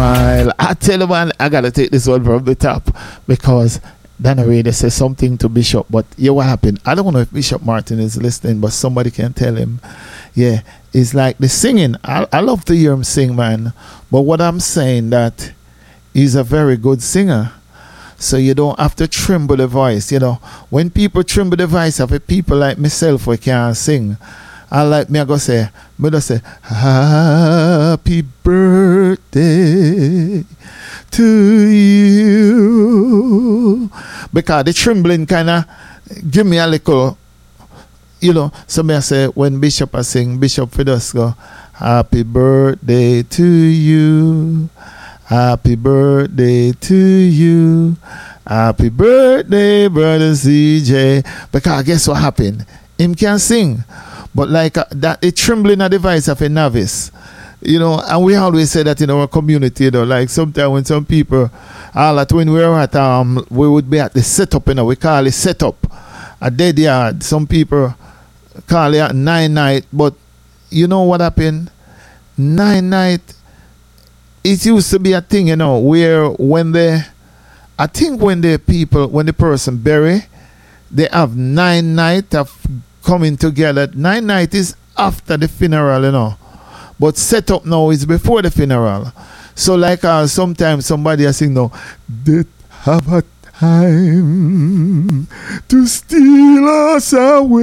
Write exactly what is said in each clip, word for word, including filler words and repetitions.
smile. I tell you, man, I gotta take this one from the top because Dana Ray, they say something to Bishop, but yeah, what happened? I don't know if Bishop Martin is listening, but somebody can tell him. Yeah, it's like the singing. I, I love to hear him sing, man. But what I'm saying that he's a very good singer. So you don't have to tremble the voice. You know, when people tremble the voice of people like myself who can't sing, I like me, I go say, me just say, happy birthday to you. Because the trembling kind of give me a little, you know, so me I say, when Bishop I sing, Bishop for us go, happy birthday to you. Happy birthday to you. Happy birthday, brother C J. Because guess what happened? Him can sing. But like uh, that, the trembling of the voice of a novice. You know, and we always say that in our community, you know, like sometimes when some people, all that when we were at, um, we would be at the setup, you know, we call it setup. A dead yard. Some people call it nine night. But you know what happened? Nine night, it used to be a thing, you know, where when they, I think when the people, when the person bury, they have nine night of coming together. Nine night is after the funeral, you know. But set up now is before the funeral. So like uh, sometimes somebody has sing now, they have a time to steal us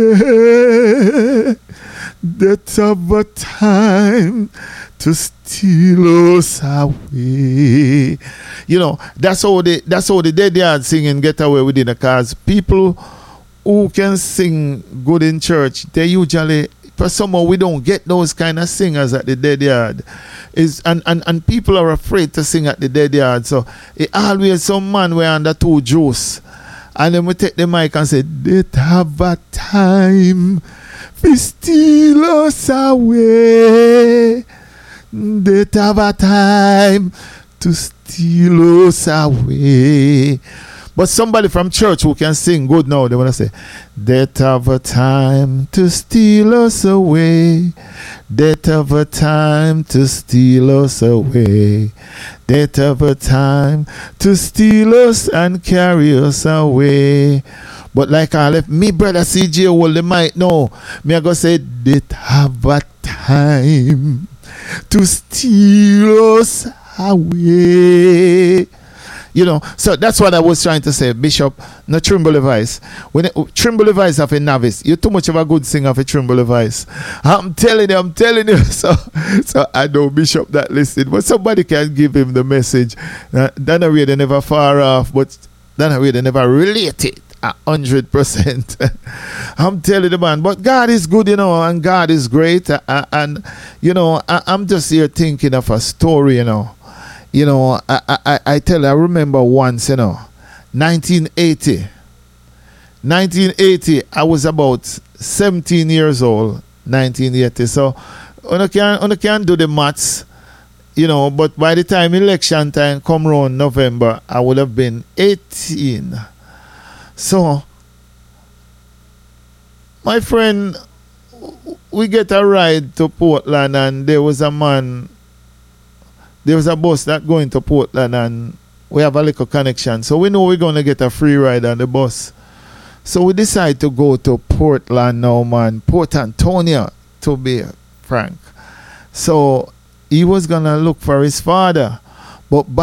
away. They have a time to steal us away. You know, that's how the that's how the dead yard singing get away with it, because people who can sing good in church, they usually, for somehow we don't get those kind of singers at the dead yard. Is and, and, and people are afraid to sing at the dead yard. So it always some man we're under two juice. And then we take the mic and say, they have a time to steal us away. They have a time to steal us away. But somebody from church who can sing good now, they want to say, they have a time to steal us away. They have a time to steal us away. They have a time to steal us and carry us away. But like I left me brother C J hold the mic now, me I go say, they have a time to steal us away. You know, so that's what I was trying to say, Bishop. No tremble the voice. When it, tremble the voice of a novice, you're too much of a good singer for tremble the voice. I'm telling you, I'm telling you. So, so I know Bishop that listened, but somebody can give him the message. Uh, Dana Ray, they never far off, but Dana Ray, they never related a hundred percent. I'm telling you, man. But God is good, you know, and God is great. Uh, and you know, I, I'm just here thinking of a story, you know. You know, I, I, I tell you, I remember once, you know, nineteen eighty. nineteen eighty, I was about seventeen years old, nineteen eighty. So, I can, I can do the maths, you know, but by the time election time come around November, I would have been eighteen. So, my friend, we get a ride to Portland, and there was a man. There was a bus that going to Portland, and we have a little connection. So we know we're going to get a free ride on the bus. So we decide to go to Portland now, man. Port Antonio, to be frank. So he was going to look for his father. But